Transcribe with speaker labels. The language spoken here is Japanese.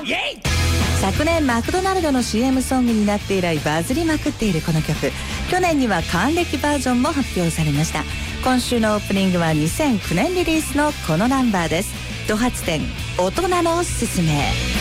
Speaker 1: 昨年マクドナルドの CM ソングになって以来バズりまくっているこの曲、去年には還暦バージョンも発表されました。今週のオープニングは2009年リリースのこのナンバーです。ド発展大人のすすめ。